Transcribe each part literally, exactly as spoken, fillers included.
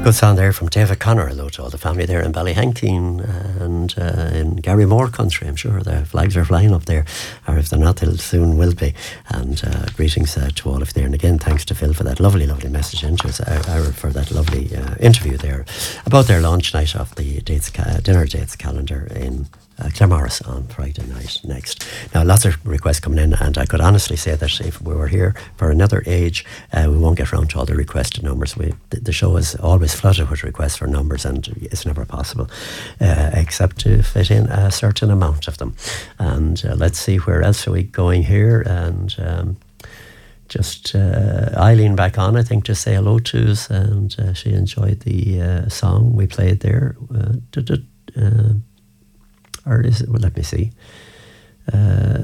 Good song there from David Connor. Hello to all the family there in Ballyhankin and uh, in Garrymore country. I'm sure the flags are flying up there, or if they're not, they'll soon will be. And uh, greetings uh, to all of you there. And again, thanks to Phil for that lovely, lovely message and to uh, for that lovely uh, interview there about their launch night of the dates ca- dinner dates calendar in Uh, Claremorris on Friday night next. Now, lots of requests coming in, and I could honestly say that if we were here for another age, uh, we won't get round to all the requested numbers. We, the, the show is always flooded with requests for numbers, and it's never possible uh, except to fit in a certain amount of them. And uh, let's see, where else are we going here? And um, just uh, Eileen back on, I think, to say hello to us, and uh, she enjoyed the uh, song we played there. Uh, uh, Or is it? Well, let me see. Uh,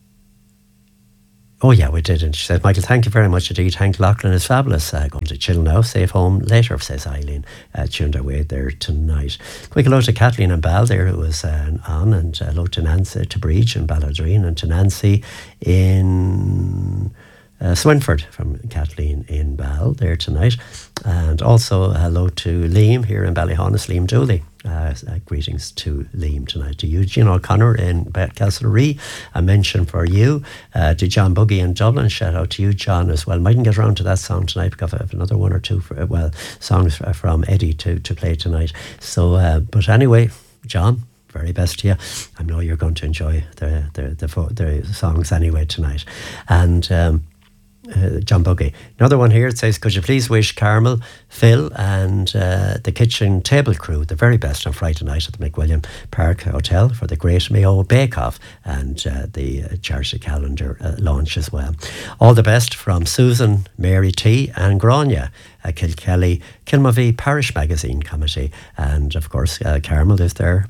oh, yeah, we did. And she said, Michael, thank you very much indeed. Hank Lachlan is fabulous. Uh, going to chill now, safe home later, says Eileen. Uh, tuned our way there tonight. Quick hello to Kathleen and Bal there, who was uh, on, and uh, hello to Nancy, to Breach and Balladreen, and to Nancy in uh, Swinford, from Kathleen in Bal there tonight. And also hello to Liam here in Ballyhonus, Liam Dooley. Uh, uh, greetings to Liam tonight. To Eugene O'Connor in Castlereagh, a mention for you. Uh, to John Buggy in Dublin, shout out to you, John, as well. Mightn't get around to that song tonight because I have another one or two, for, well, songs from Eddie to, to play tonight. So, uh, but anyway, John, very best to you. I know you're going to enjoy the the the, the songs anyway tonight. And um, Uh, John Buggy. Another one here, it says, could you please wish Carmel, Phil and uh, the kitchen table crew the very best on Friday night at the McWilliam Park Hotel for the Great Mayo Bake Off and uh, the uh, charity calendar uh, launch as well. All the best from Susan, Mary T and Grania, uh, Kilkelly, Kilmovee Parish Magazine Committee, and of course uh, Carmel is their